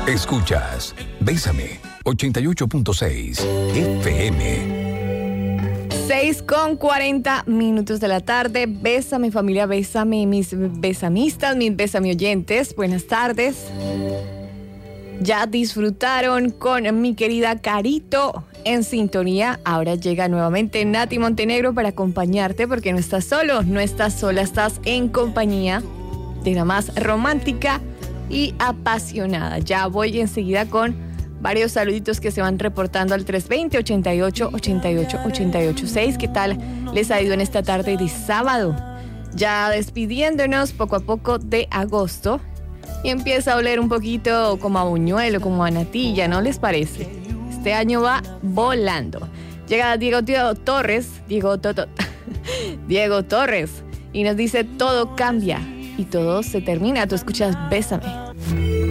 Escuchas Bésame 88.6 FM. 6:40 de la tarde. Bésame, familia, bésame, mis besamistas, mis bésame oyentes. Buenas tardes. Ya disfrutaron con mi querida Carito en sintonía. Ahora llega nuevamente Nati Montenegro para acompañarte, porque no estás solo, no estás sola, estás en compañía de la más romántica y apasionada. Ya voy enseguida con varios saluditos que se van reportando al 320-88-88-886. ¿Qué tal les ha ido en esta tarde de sábado? Ya despidiéndonos poco a poco de agosto, y empieza a oler un poquito como a buñuelo, como a natilla, ¿no les parece? Este año va volando. Llega Diego Torres, Diego Torres, y nos dice: todo cambia y todo se termina. Tú escuchas Bésame.